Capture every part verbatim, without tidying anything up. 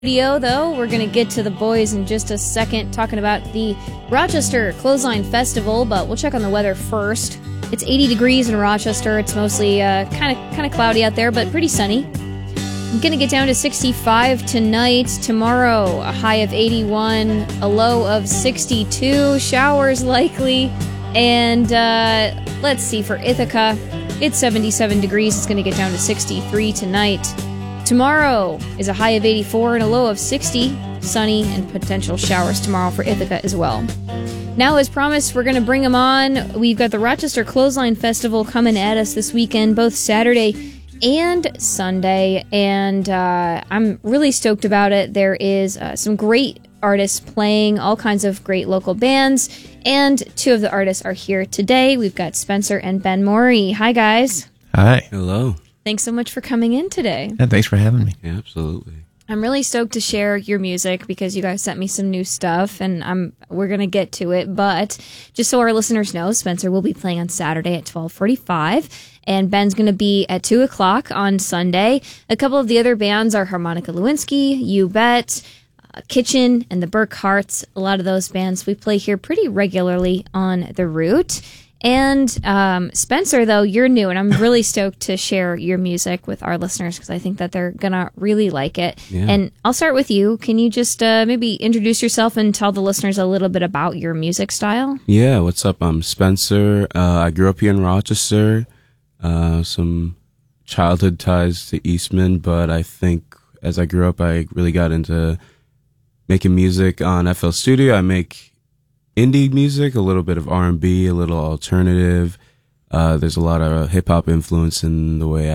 Video, though, we're going to get to the boys in just a second, talking about the Rochester Clothesline Festival, but we'll check on the weather first. It's eighty degrees in Rochester. It's mostly kind of kind of cloudy out there, but pretty sunny. I'm going to get down to sixty-five tonight. Tomorrow, a high of eighty-one, a low of sixty-two, showers likely. And uh, let's see, for Ithaca, it's seventy-seven degrees. It's going to get down to sixty-three tonight. Tomorrow is a high of eighty-four and a low of sixty. Sunny and potential showers tomorrow for Ithaca as well. Now, as promised, we're going to bring them on. We've got the Rochester Clothesline Festival coming at us this weekend, both Saturday and Sunday, and uh, I'm really stoked about it. There is uh, some great artists playing, all kinds of great local bands, and two of the artists are here today. We've got Spencer and Ben Morey. Hi, guys. Hi. Hello. Thanks so much for coming in today. Yeah, thanks for having me. Yeah, absolutely. I'm really stoked to share your music because you guys sent me some new stuff, and I'm we're gonna get to it. But just so our listeners know, Spencer will be playing on Saturday at twelve forty-five, and Ben's gonna be at two o'clock on Sunday. A couple of the other bands are Harmonica Lewinsky, You Bet, uh, Kitchen, and the Burkharts. A lot of those bands we play here pretty regularly on The Root. And um, Spencer, though, you're new, and I'm really stoked to share your music with our listeners because I think that they're going to really like it. Yeah. And I'll start with you. Can you just uh, maybe introduce yourself and tell the listeners a little bit about your music style? Yeah, what's up? I'm Spencer. Uh, I grew up here in Rochester. Uh, some childhood ties to Eastman, but I think as I grew up, I really got into making music on F L Studio. I make indie music, a little bit of R and B, a little alternative. Uh, there's a lot of hip hop influence in the way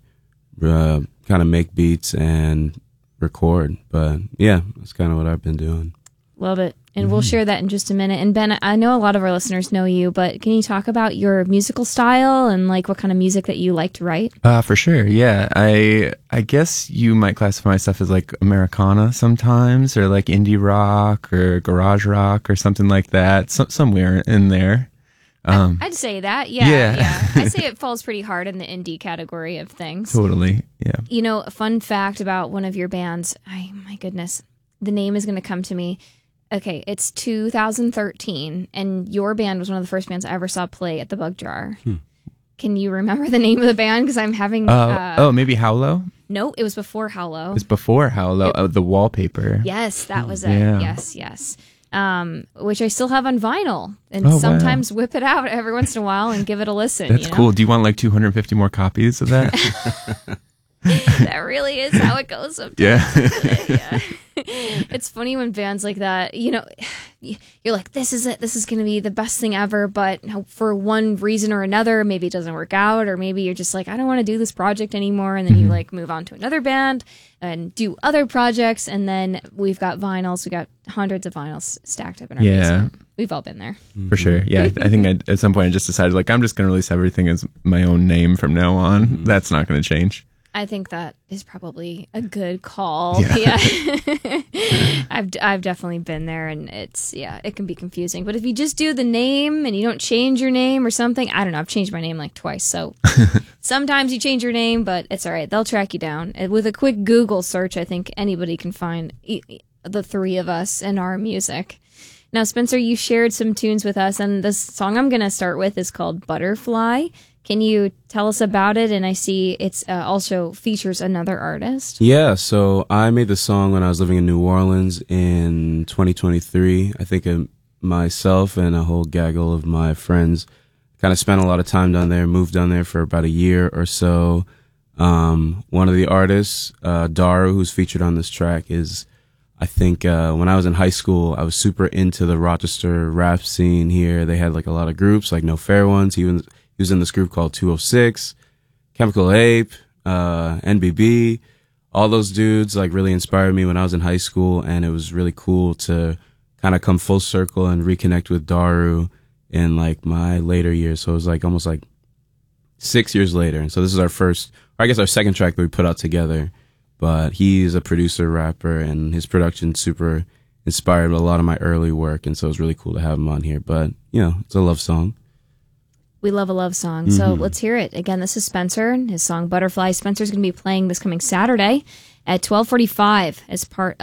I uh, kind of make beats and record. But yeah, that's kind of what I've been doing. Love it. And we'll share that in just a minute. And Ben, I know a lot of our listeners know you, but can you talk about your musical style and like what kind of music that you like to write? Uh, for sure, yeah. I I guess you might classify my stuff as like Americana sometimes, or like indie rock or garage rock or something like that. So, somewhere in there. Um, I'd say that, yeah, yeah. yeah. I'd say it falls pretty hard in the indie category of things. Totally, yeah. You know, a fun fact about one of your bands, I, my goodness, the name is going to come to me. Okay, it's two thousand thirteen, and your band was one of the first bands I ever saw play at the Bug Jar. Hmm. Can you remember the name of the band? Because I'm having... Uh, uh, oh, maybe Howlow? No, it was before Howlow. It was before Howlow. It, uh, the Wallpaper. Yes, that was it. Yeah. Yes, yes. Um, which I still have on vinyl, and oh, sometimes wow. whip it out every once in a while and give it a listen. That's you know? cool. Do you want like two hundred fifty more copies of that? That really is how it goes sometimes. Yeah. yeah. It's funny when bands like that, you know, you're like, this is it. This is going to be the best thing ever. But for one reason or another, maybe it doesn't work out. Or maybe you're just like, I don't want to do this project anymore. And then mm-hmm. you like move on to another band and do other projects. And then we've got vinyls. We got hundreds of vinyls stacked up in our yeah. basement. We've all been there. For sure. Yeah. I think I, at some point I just decided like, I'm just going to release everything as my own name from now on. Mm-hmm. That's not going to change. I think that is probably a good call. Yeah. yeah. I've, I've definitely been there, and it's, yeah, it can be confusing. But if you just do the name and you don't change your name or something, I don't know, I've changed my name like twice. So sometimes you change your name, but it's all right. They'll track you down. With a quick Google search, I think anybody can find the three of us and our music. Now, Spencer, you shared some tunes with us, and the song I'm going to start with is called Butterfly. Can you tell us about it? And I see it's uh, also features another artist. Yeah, so I made the song when I was living in New Orleans in twenty twenty-three. I think uh, myself and a whole gaggle of my friends kind of spent a lot of time down there, moved down there for about a year or so. Um, one of the artists, uh, Daru, who's featured on this track, is, I think, uh, when I was in high school, I was super into the Rochester rap scene here. They had like a lot of groups, like No Fair Ones. He was, he was in this group called two oh six, Chemical Ape, uh, N B B. All those dudes like really inspired me when I was in high school, and it was really cool to kind of come full circle and reconnect with Daru in like my later years. So it was like almost like six years later. And so this is our first, or I guess our second track that we put out together. But he's a producer, rapper, and his production super inspired a lot of my early work. And so it was really cool to have him on here. But, you know, it's a love song. We love a love song. Mm-hmm. So let's hear it. Again, this is Spencer and his song Butterfly. Spencer's going to be playing this coming Saturday at twelve forty-five as part